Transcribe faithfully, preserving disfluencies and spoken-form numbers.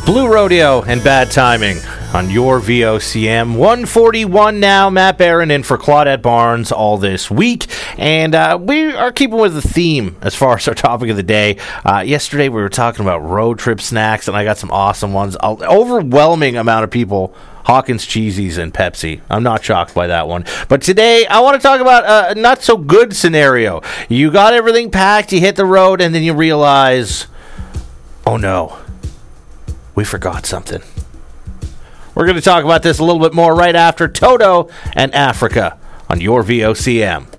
Blue Rodeo and Bad Timing on your V O C M. one forty-one now. Matt Barron in for Claudette Barnes all this week. And uh, we are keeping with the theme as far as our topic of the day. Uh, yesterday we were talking about road trip snacks, and I got some awesome ones. An overwhelming amount of people, Hawkins Cheesies and Pepsi. I'm not shocked by that one. But today I want to talk about a not so good scenario. You got everything packed, you hit the road, and then you realize, oh no, we forgot something. We're going to talk about this a little bit more right after Toto and Africa on your V O C M.